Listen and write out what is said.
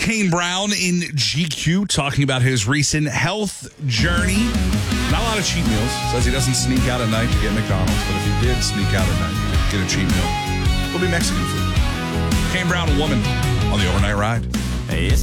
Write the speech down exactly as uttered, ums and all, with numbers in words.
Kane Brown in G Q talking about his recent health journey. Not a lot of cheat meals. Says he doesn't sneak out at night to get McDonald's, but if he did sneak out at night to get a cheat meal, it'll be Mexican food. Kane Brown, a woman on the overnight ride. Hey, it's